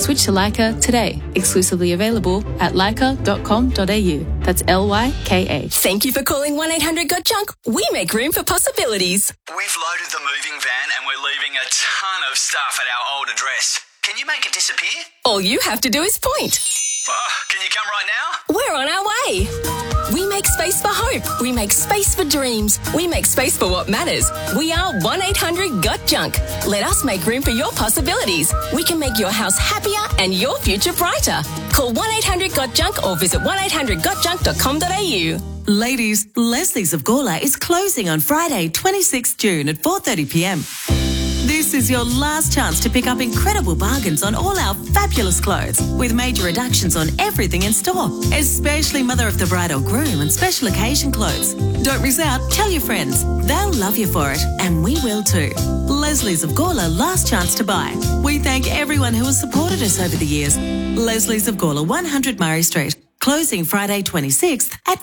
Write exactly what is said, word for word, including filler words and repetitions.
Switch to Leica today. Exclusively available at leica dot com dot a u. That's L Y K A. Thank you for calling one eight hundred got junk. We make room for possibilities. We've loaded the moving van and we're leaving a ton of stuff at our old address. Can you make it disappear? All you have to do is point. Oh, can you come right now? We're on our way. We make space for hope. We make space for dreams. We make space for what matters. We are one eight hundred got junk. Let us make room for your possibilities. We can make your house happier and your future brighter. Call one eight hundred got junk or visit one eight hundred got junk dot com dot a u. Ladies, Leslie's of Gawler is closing on Friday, twenty-sixth of June at four thirty p m. This is your last chance to pick up incredible bargains on all our fabulous clothes with major reductions on everything in store, especially mother of the bride or groom and special occasion clothes. Don't miss out. Tell your friends. They'll love you for it, and we will too. Leslie's of Gawler, last chance to buy. We thank everyone who has supported us over the years. Leslie's of Gawler, one hundred Murray Street, closing Friday twenty-sixth at